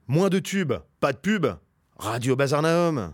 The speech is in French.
Moins de tubes, pas de pub. Radio Bazar Nahum.